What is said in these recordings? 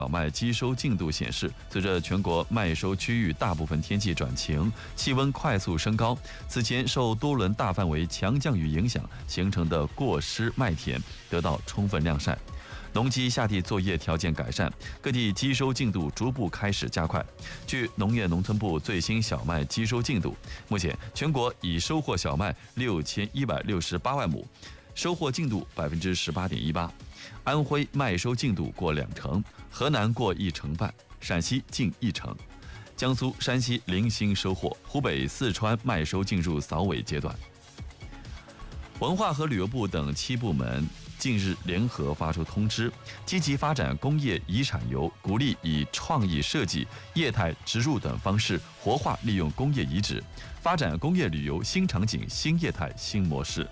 小麦机收进度显示，随着全国麦收区域大部分天气转晴，气温快速升高，此前受多轮大范围强降雨影响形成的过湿麦田得到充分晾晒。农机下地作业条件改善，各地机收进度逐步开始加快。据农业农村部最新小麦机收进度，目前全国已收获小麦6168万亩，收获进度18.18%。安徽麦收进度过2成，河南过1成半，陕西近1成。江苏、山西零星收获，湖北、四川麦收进入扫尾阶段。文化和旅游部等7部门近日联合发出通知，积极发展工业遗产游，鼓励以创意设计、业态植入等方式活化利用工业遗址，发展工业旅游新场景、新业态、新模式。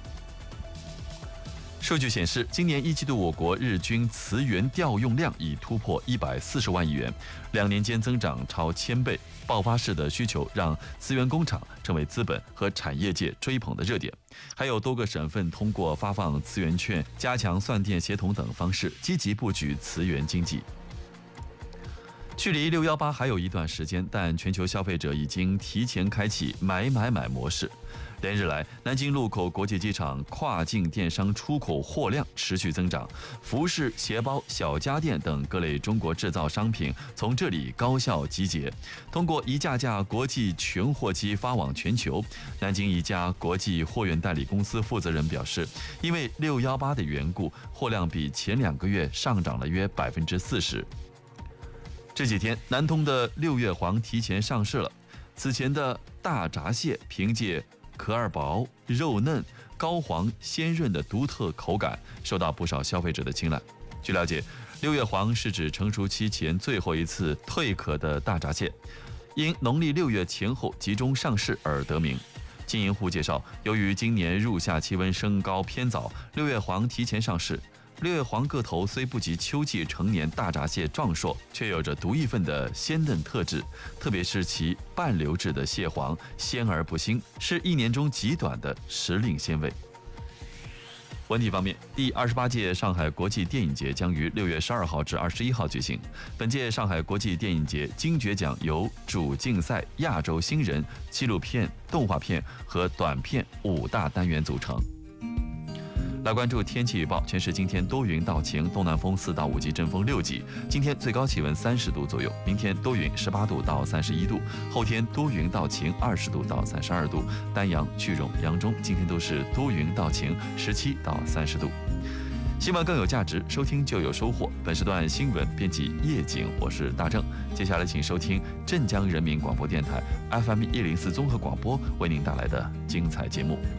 数据显示，今年1季度我国日均磁源调用量已突破140万亿元，2年间增长超1000倍。爆发式的需求让磁源工厂成为资本和产业界追捧的热点。还有多个省份通过发放磁源券、加强算电协同等方式，积极布局磁源经济。距离618还有一段时间，但全球消费者已经提前开启买模式。连日来，南京禄口国际机场跨境电商出口货量持续增长，服饰、鞋包、小家电等各类中国制造商品从这里高效集结。通过一架架国际全货机发往全球，南京一家国际货运代理公司负责人表示，因为618的缘故，货量比前2个月上涨了约40%。这几天，南通的6月黄提前上市了。此前的大闸蟹凭借壳儿薄、肉嫩、膏黄鲜润的独特口感，受到不少消费者的青睐。据了解，6月黄是指成熟期前最后一次蜕壳的大闸蟹，因农历6月前后集中上市而得名。经营户介绍，由于今年入夏气温升高偏早，6月黄提前上市。6月黄个头虽不及秋季成年大闸蟹壮硕，却有着独一份的鲜嫩特质，特别是其半流质的蟹黄鲜而不腥，是1年中极短的时令鲜味。文体方面，第28届上海国际电影节将于6月12号至21号举行。本届上海国际电影节金爵奖由主竞赛亚洲新人、纪录片、动画片和短片5大单元组成。来关注天气预报，全市今天多云到晴，东南风4到5级，阵风6级。今天最高气温30度左右，明天多云18度到31度，后天多云到晴20度到32度。丹阳、句容、扬中今天都是多云到晴17到30度。新闻更有价值，收听就有收获。本时段新闻编辑叶景，我是大正。接下来请收听镇江人民广播电台 FM 104综合广播为您带来的精彩节目。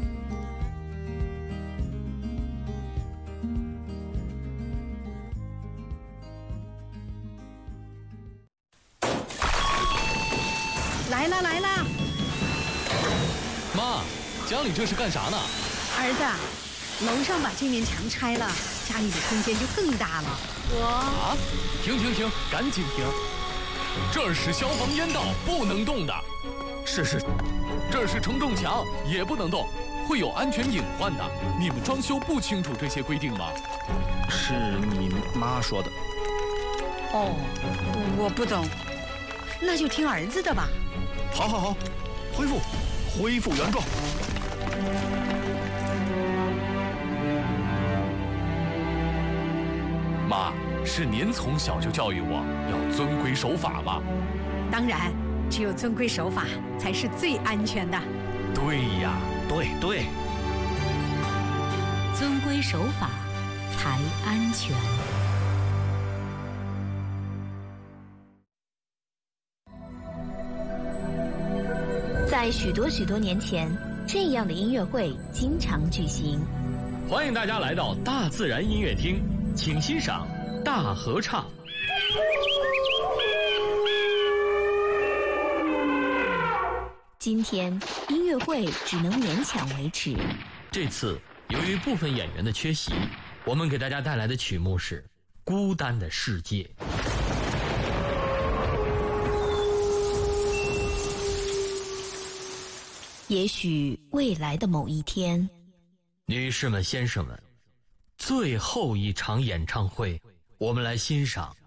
来啦！ 妈，家里这是干啥呢？ 儿子，楼上把这面墙拆了，家里的空间就更大了。 停，赶紧停！这儿是消防烟道，不能动的。 是， 这儿是承重墙，也不能动，会有安全隐患的。你们装修不清楚这些规定吗？ 是你妈说的。 哦，我不懂，那就听儿子的吧。 好，恢复原状。 妈，是您从小就教育我要遵规守法吧？ 当然，只有遵规守法才是最安全的。 对呀， 对， 遵规守法才安全。 在许多年前，这样的音乐会经常举行。 欢迎大家来到大自然音乐厅，请欣赏大合唱。 今天音乐会只能勉强维持。 这次由于部分演员的缺席，我们给大家带来的曲目是《孤单的世界》。 也许未来的某一天， 女士们、先生们，最后一场演唱会我们来欣赏